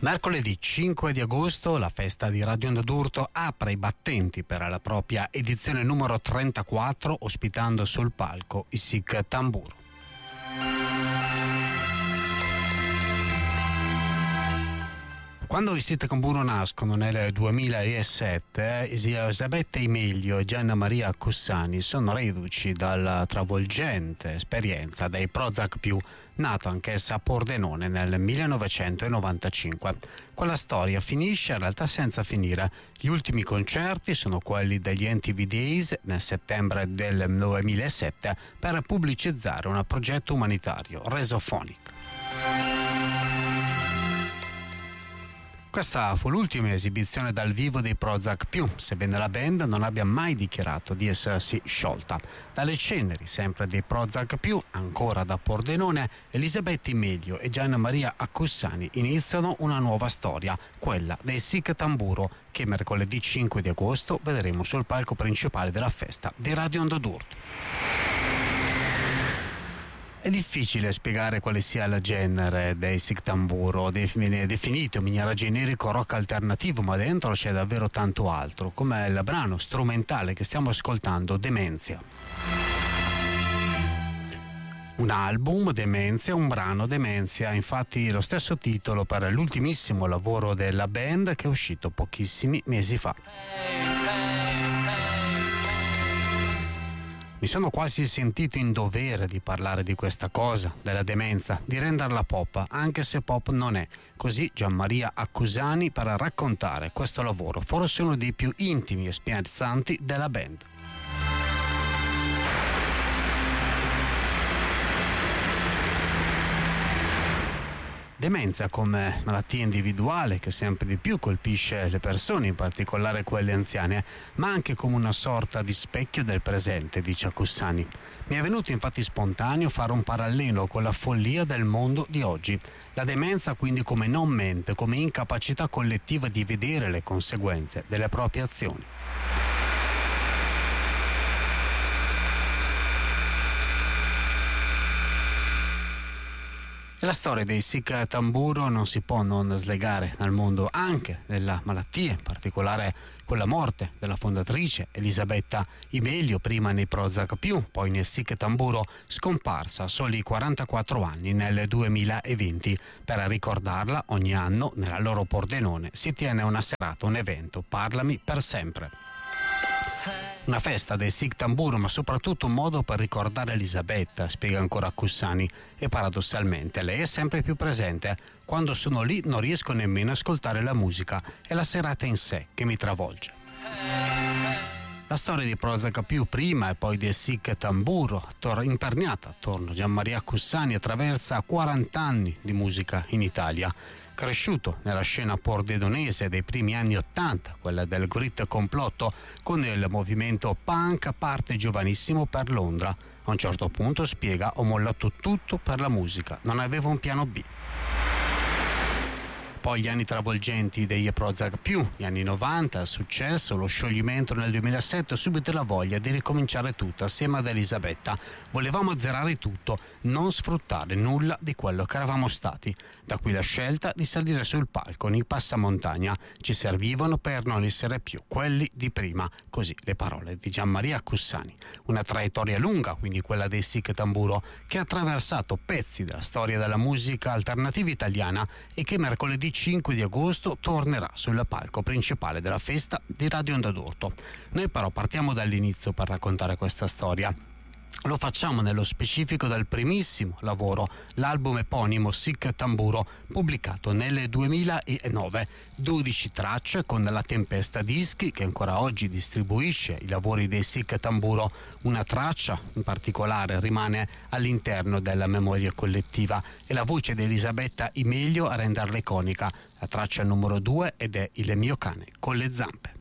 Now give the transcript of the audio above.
Mercoledì 5 di agosto la festa di Radio Onda d'Urto apre i battenti per la propria edizione numero 34, ospitando sul palco i Sic Tamburo. Quando i Sic Tamburo nascono nel 2007, Elisabetta Imelio e Gianna Maria Cussani sono reduci dalla travolgente esperienza dei Prozac Più, nato anch'essa a Pordenone nel 1995. Quella storia finisce in realtà senza finire. Gli ultimi concerti sono quelli degli MTV Days nel settembre del 2007 per pubblicizzare un progetto umanitario, Resophonic. Questa fu l'ultima esibizione dal vivo dei Prozac Più, sebbene la band non abbia mai dichiarato di essersi sciolta. Dalle ceneri, sempre dei Prozac Più, ancora da Pordenone, Elisabetta Imelio e Gianna Maria Cussani iniziano una nuova storia, quella dei Sic Tamburo, che mercoledì 5 di agosto vedremo sul palco principale della festa di Radio Onda d'Urto. È difficile spiegare quale sia il genere dei Sic Tamburo, viene definito in maniera generico rock alternativo, ma dentro c'è davvero tanto altro, come il brano strumentale che stiamo ascoltando, Demenzia. Un album, Demenzia, un brano, Demenzia, infatti lo stesso titolo per l'ultimissimo lavoro della band che è uscito pochissimi mesi fa. Mi sono quasi sentito in dovere di parlare di questa cosa, della demenza, di renderla pop, anche se pop non è. Così Gianmaria Cussani per raccontare questo lavoro, forse uno dei più intimi e spiazzanti della band. Demenza come malattia individuale che sempre di più colpisce le persone, in particolare quelle anziane, ma anche come una sorta di specchio del presente, dice Cussani. Mi è venuto infatti spontaneo fare un parallelo con la follia del mondo di oggi. La demenza quindi come non mente, come incapacità collettiva di vedere le conseguenze delle proprie azioni. La storia dei Sic Tamburo non si può non slegare dal mondo anche della malattia, in particolare con la morte della fondatrice Elisabetta Imelio, prima nei Prozac Più, poi nei Sic Tamburo, scomparsa a soli 44 anni nel 2020. Per ricordarla, ogni anno nella loro Pordenone si tiene una serata, un evento, Parlami per sempre. Una festa dei Sic Tamburo, ma soprattutto un modo per ricordare Elisabetta, spiega ancora Cussani, e paradossalmente lei è sempre più presente. Quando sono lì non riesco nemmeno ad ascoltare la musica, è la serata in sé che mi travolge. La storia di Prozac Più prima e poi dei Sic Tamburo, imperniata attorno a Gianmaria Cussani, attraversa 40 anni di musica in Italia. Cresciuto nella scena pordenonese dei primi anni '80, quella del grit complotto, con il movimento punk, parte giovanissimo per Londra. A un certo punto, spiega, ho mollato tutto per la musica, non avevo un piano B. Poi gli anni travolgenti dei Prozac Più, gli anni 90, il successo, lo scioglimento nel 2007, subito la voglia di ricominciare tutto assieme ad Elisabetta. Volevamo azzerare tutto, non sfruttare nulla di quello che eravamo stati. Da qui la scelta di salire sul palco nei passamontagna. Ci servivano per non essere più quelli di prima. Così le parole di Gianmaria Cussani. Una traiettoria lunga, quindi quella dei Sic Tamburo, che ha attraversato pezzi della storia della musica alternativa italiana e che mercoledì 5 di agosto tornerà sul palco principale della festa di Radio Onda d'Urto. Noi però partiamo dall'inizio per raccontare questa storia. Lo facciamo nello specifico dal primissimo lavoro, l'album eponimo Sic Tamburo, pubblicato nel 2009. 12 tracce con La Tempesta Dischi, che ancora oggi distribuisce i lavori dei Sic Tamburo. Una traccia in particolare rimane all'interno della memoria collettiva, e la voce di Elisabetta Imelio a renderla iconica. La traccia numero 2 ed è Il mio cane con le zampe.